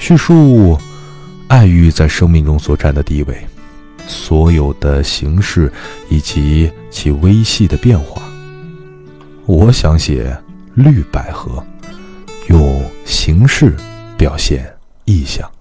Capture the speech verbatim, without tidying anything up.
叙述爱欲在生命中所占的地位，所有的形式以及其微细的变化。我想写绿百合，用形式表现意象。